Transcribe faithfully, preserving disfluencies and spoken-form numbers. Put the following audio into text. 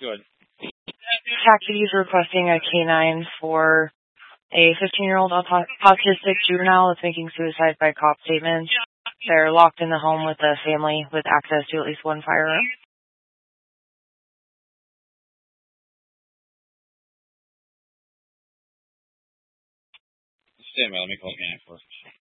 Go ahead. Taxi is requesting a K nine for a fifteen-year-old auto- autistic juvenile that's making suicide by cop statements. They're locked in the home with a family with access to at least one firearm. Stand by. Let me call K nine for